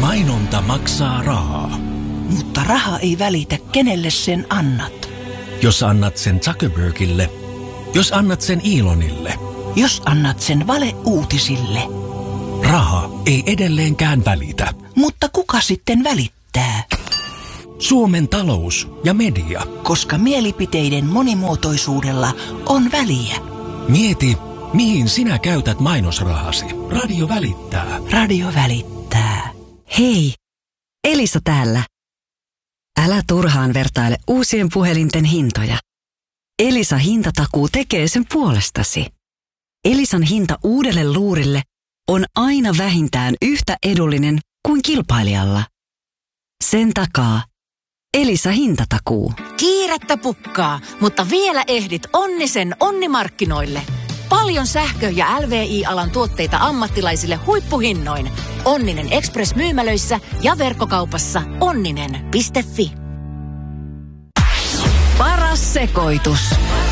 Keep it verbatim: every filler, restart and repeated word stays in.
Mainonta maksaa rahaa. Mutta raha ei välitä, kenelle sen annat. Jos annat sen Zuckerbergille, jos annat sen Elonille, jos annat sen valeuutisille. Raha ei edelleenkään välitä. Mutta kuka sitten välittää? Suomen talous ja media. Koska mielipiteiden monimuotoisuudella on väliä. Mieti, mihin sinä käytät mainosrahasi. Radio välittää. Radio välittää. Hei, Elisa täällä. Älä turhaan vertaile uusien puhelinten hintoja. Elisa hintatakuu tekee sen puolestasi. Elisan hinta uudelle luurille on aina vähintään yhtä edullinen kuin kilpailijalla. Sen takaa Elisa hintatakuu. Kiirettä pukkaa, mutta vielä ehdit Onnisen onnimarkkinoille. Paljon sähkö- ja L V I-alan tuotteita ammattilaisille huippuhinnoin. Onninen Express-myymälöissä ja verkkokaupassa onninen piste fi. Paras sekoitus.